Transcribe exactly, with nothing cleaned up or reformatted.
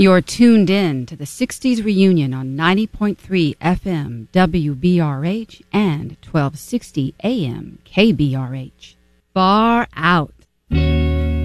You're tuned in to the sixties Reunion on ninety point three F M W B R H and twelve sixty A M K B R H. Far Out.